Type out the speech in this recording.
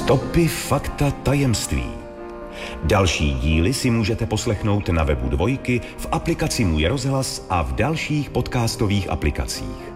Stopy, fakta, tajemství. Další díly si můžete poslechnout na webu Dvojky, v aplikaci Můj rozhlas a v dalších podcastových aplikacích.